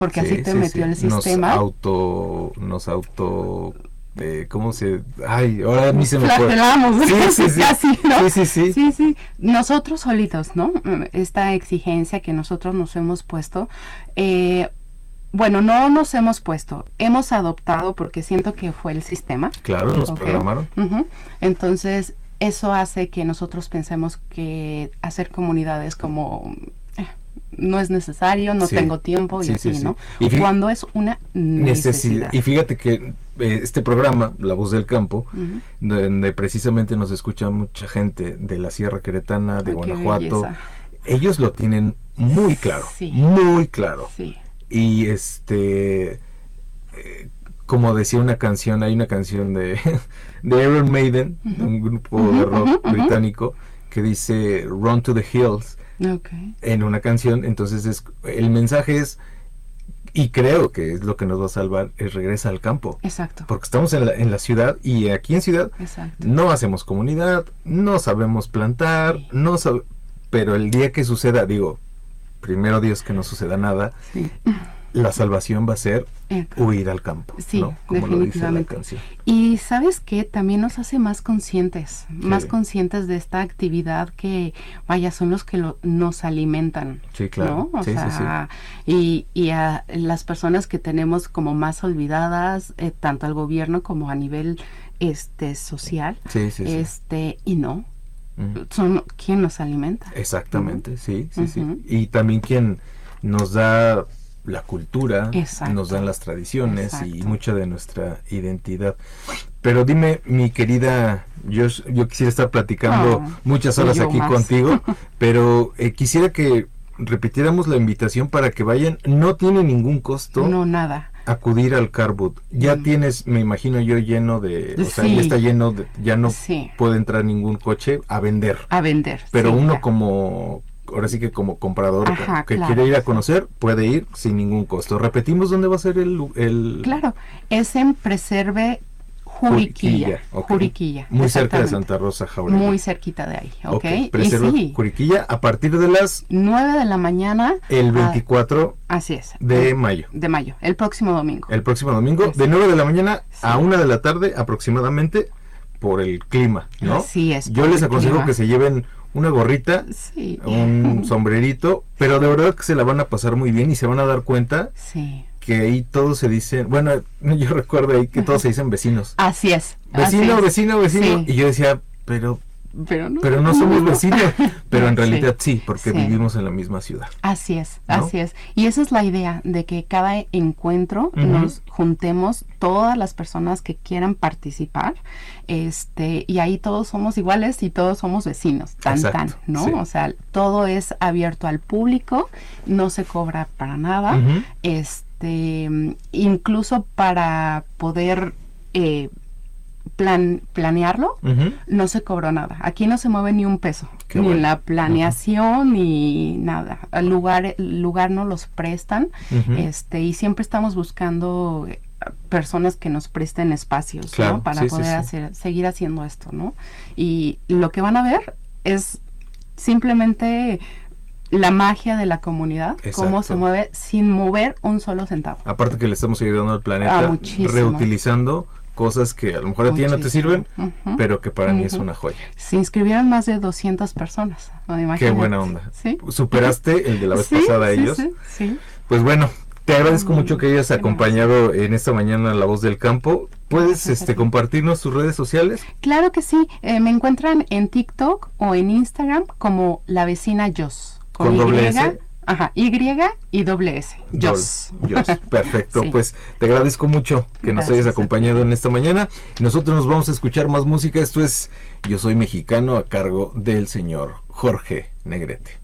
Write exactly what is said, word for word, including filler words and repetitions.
porque Sí, así te sí, metió sí. el sistema. Nos auto, nos auto, eh, ¿cómo se? Ay, ahora a mí se me fue. Flagelamos, Sí, sí, sí. casi, ¿no? Sí, sí, sí. Sí, sí. Nosotros solitos, ¿no? Esta exigencia que nosotros nos hemos puesto, eh, bueno, no nos hemos puesto, hemos adoptado porque siento que fue el sistema. Claro, nos ¿Ok? programaron. Uh-huh. Entonces, eso hace que nosotros pensemos que hacer comunidades como eh, no es necesario, no Sí. tengo tiempo y Sí, así, sí, sí. ¿no? Y fí- Cuando es una necesidad. necesidad. Y fíjate que eh, este programa, La Voz del Campo, Uh-huh. donde precisamente nos escucha mucha gente de la Sierra Queretana, de Ay, qué Guanajuato, belleza. ellos lo tienen muy claro, Sí. muy claro. Sí. Y este, eh, como decía una canción, hay una canción de, de Iron Maiden, Uh-huh. un grupo Uh-huh, de rock uh-huh, uh-huh. británico, que dice Run to the Hills Okay. en una canción. Entonces es, el mensaje es, y creo que es lo que nos va a salvar, es regresa al campo. Exacto. Porque estamos en la, en la ciudad, y aquí en ciudad Exacto. no hacemos comunidad, no sabemos plantar, Sí. no sab- pero el día que suceda, digo, primero Dios que no suceda nada, Sí. la salvación va a ser Eh, huir al campo, Sí, ¿no? Como lo dice la definitivamente. canción. Y sabes qué, también nos hace más conscientes, más Sí. conscientes de esta actividad que, vaya, son los que lo- nos alimentan. Sí, claro. ¿No? O Sí, sí, sea, y, y a las personas que tenemos como más olvidadas, eh, tanto al gobierno como a nivel este social, Sí, sí, sí. este, y no, Mm. son quien nos alimenta. Exactamente, sí, sí, sí. Ujú. Y también quien nos da la cultura, Exacto. nos dan las tradiciones y Exacto. mucha de nuestra identidad. Pero dime, mi querida, yo, yo quisiera estar platicando Ah, muchas y horas yo aquí más. contigo, pero eh, quisiera que repitiéramos la invitación para que vayan. No tiene ningún costo No, nada. acudir al Carboot. Ya Mm. tienes, me imagino yo, lleno de, o sea, Sí. ya está lleno de, ya no Sí. puede entrar ningún coche a vender. A vender. Pero sí, uno ya. como, ahora sí que como comprador Ajá, que claro, quiere ir a sí. conocer, puede ir sin ningún costo. Repetimos dónde va a ser el... el Claro, es en Preserve Juriquilla. Juriquilla, ok. Juriquilla. Muy cerca de exactamente. Santa Rosa, Jauregui. Muy cerquita de ahí, ¿ok? Ok, Y Preserva sí, Juriquilla a partir de las... nueve de la mañana. El ah, veinticuatro así es. de eh, mayo. De mayo, el próximo domingo. El próximo domingo, Así de nueve de la mañana Sí. a una de la tarde aproximadamente, por el clima, ¿no? Así es, Yo por les el aconsejo clima. que se lleven una gorrita, Sí. un sombrerito, pero de verdad que se la van a pasar muy bien y se van a dar cuenta Sí. que ahí todos se dicen, bueno, yo recuerdo ahí que todos se dicen vecinos. Así es. así Vecino, es. vecino, vecino. Sí. Y yo decía, pero, Pero no. pero no somos vecinos. Pero en Sí. realidad sí, porque Sí. vivimos en la misma ciudad. Así es, ¿No? así es. Y esa es la idea, de que cada encuentro Ujú. nos juntemos todas las personas que quieran participar, este, y ahí todos somos iguales y todos somos vecinos, tan Exacto, tan, ¿no? sí. O sea, todo es abierto al público, no se cobra para nada, Ujú. este, incluso para poder eh, plan, planearlo, Ujú. no se cobró nada. Aquí no se mueve ni un peso, Qué ni bueno. en la planeación ni nada. El lugar, el lugar no los prestan, Ujú. este, y siempre estamos buscando eh, personas que nos presten espacios, Claro, ¿no? Para sí, sí, poder sí. hacer, seguir haciendo esto, ¿no? Y lo que van a ver es simplemente la magia de la comunidad, cómo Exacto. se mueve sin mover un solo centavo. Aparte que le estamos ayudando al planeta, Ah, muchísimo. reutilizando cosas que a lo mejor a ti ya no te sirven, Muchísimo. Ujú. pero que para mí es Ujú. una joya. Se inscribieron más de doscientas personas. ¿No? Qué Imagínate. buena onda. ¿Sí? Superaste el de la vez Sí, pasada a sí, ellos. Sí, sí. Pues bueno, te agradezco Mm, mucho que hayas gracias. acompañado en esta mañana La Voz del Campo. ¿Puedes Gracias a este ti. compartirnos tus redes sociales? Claro que sí. Eh, me encuentran en TikTok o en Instagram como la vecina Jos. ¿Con doble S? Ajá, Y y doble S. Jos. Yol, Yos. Perfecto, Sí. pues te agradezco mucho que nos Gracias hayas a acompañado ti. en esta mañana. Nosotros nos vamos a escuchar más música. Esto es Yo Soy Mexicano, a cargo del señor Jorge Negrete.